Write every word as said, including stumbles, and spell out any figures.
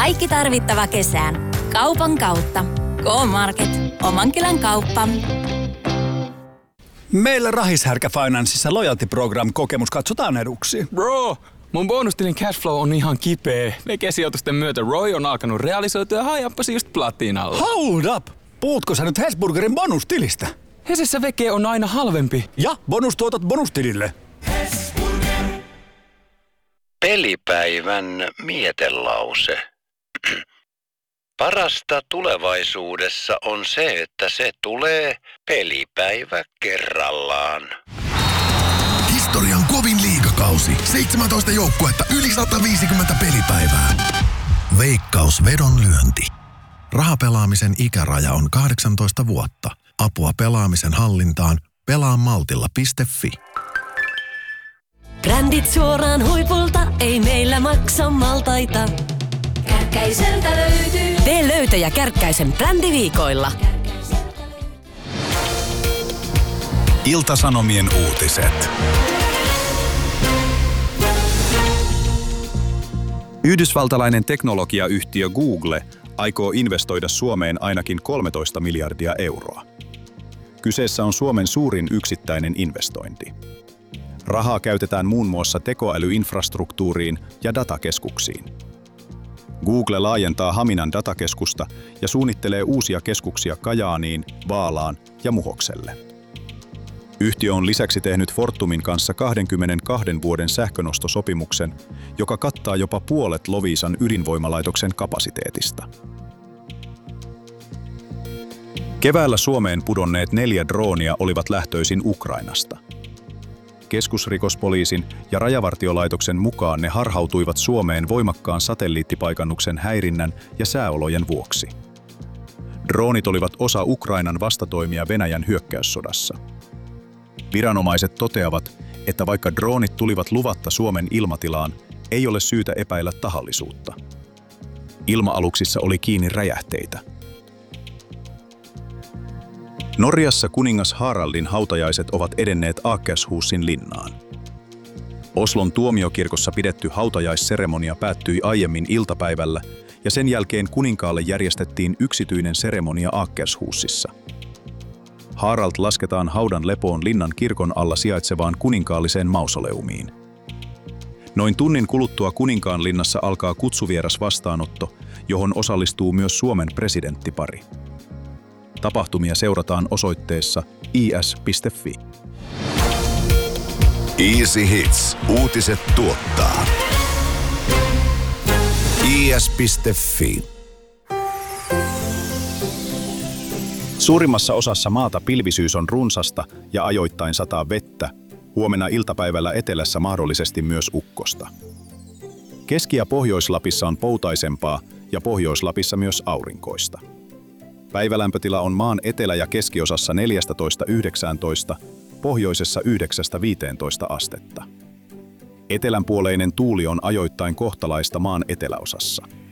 Kaikki tarvittava kesään. Kaupan kautta. K-Market. Oman kylän kauppa. Meillä Rahishärkä Financeissa Loyalty Program -kokemus katsotaan eduksi. Bro, mun bonustilin cashflow on ihan kipeä. Vegesijoitusten myötä Roy on alkanut realisoitua ja hajappasi just platinalla. Hold up! Puhutko sä nyt Hesburgerin bonustilistä? Hesessä veke on aina halvempi. Ja bonustuotot bonustilille. Pelipäivän mietelause. Parasta tulevaisuudessa on se, että se tulee pelipäivä kerrallaan. Historian kovin liigakausi. seitsemäntoista joukkuetta, yli sata viisikymmentä pelipäivää. Veikkaus vedonlyönti. Rahapelaamisen ikäraja on kahdeksantoista vuotta. Apua pelaamisen hallintaan pelaa maltilla piste fi. Brändit suoraan huipulta, ei meillä maksa maltaita. Kärkkäiseltä löytyy. Tee löytöjä Kärkkäisen brändiviikoilla. Ilta-Sanomien uutiset. Yhdysvaltalainen teknologiayhtiö Google aikoo investoida Suomeen ainakin kolmetoista miljardia euroa. Kyseessä on Suomen suurin yksittäinen investointi. Rahaa käytetään muun muassa tekoälyinfrastruktuuriin ja datakeskuksiin. Google laajentaa Haminan datakeskusta ja suunnittelee uusia keskuksia Kajaaniin, Vaalaan ja Muhokselle. Yhtiö on lisäksi tehnyt Fortumin kanssa kaksikymmentäkaksi vuoden sähkönostosopimuksen, joka kattaa jopa puolet Loviisan ydinvoimalaitoksen kapasiteetista. Keväällä Suomeen pudonneet neljä droonia olivat lähtöisin Ukrainasta. Keskusrikospoliisin ja Rajavartiolaitoksen mukaan ne harhautuivat Suomeen voimakkaan satelliittipaikannuksen häirinnän ja sääolojen vuoksi. Droonit olivat osa Ukrainan vastatoimia Venäjän hyökkäyssodassa. Viranomaiset toteavat, että vaikka droonit tulivat luvatta Suomen ilmatilaan, ei ole syytä epäillä tahallisuutta. Ilma-aluksissa oli kiinni räjähteitä. Norjassa kuningas Haraldin hautajaiset ovat edenneet Akershussin linnaan. Oslon tuomiokirkossa pidetty hautajaisseremonia päättyi aiemmin iltapäivällä ja sen jälkeen kuninkaalle järjestettiin yksityinen seremonia Akershussissa. Harald lasketaan haudan lepoon linnan kirkon alla sijaitsevaan kuninkaalliseen mausoleumiin. Noin tunnin kuluttua Kuninkaan linnassa alkaa kutsuvieras vastaanotto, johon osallistuu myös Suomen presidenttipari. Tapahtumia seurataan osoitteessa i s piste fi. Easy Hits. Uutiset tuottaa. i s piste fi. Suurimmassa osassa maata pilvisyys on runsasta ja ajoittain sataa vettä, huomenna iltapäivällä etelässä mahdollisesti myös ukkosta. Keski- ja Pohjois-Lapissa on poutaisempaa ja Pohjois-Lapissa myös aurinkoista. Päivälämpötila on maan etelä- ja keskiosassa neljätoista yhdeksäntoista, pohjoisessa yhdeksästä viiteentoista astetta. Etelänpuoleinen tuuli on ajoittain kohtalaista maan eteläosassa.